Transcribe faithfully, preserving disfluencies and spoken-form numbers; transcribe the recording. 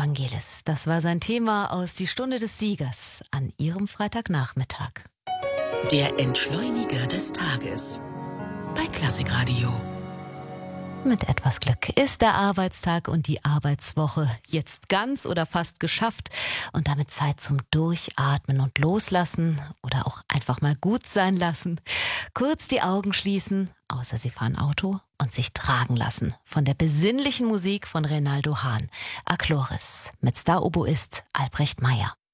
Evangelis. Das war sein Thema aus Die Stunde des Siegers an Ihrem Freitagnachmittag. Der Entschleuniger des Tages bei Klassikradio. Mit etwas Glück ist der Arbeitstag und die Arbeitswoche jetzt ganz oder fast geschafft und damit Zeit zum Durchatmen und Loslassen oder auch einfach mal gut sein lassen. Kurz die Augen schließen, außer Sie fahren Auto, und sich tragen lassen von der besinnlichen Musik von Reynaldo Hahn, A Chloris, mit Star-Oboist Albrecht Meyer.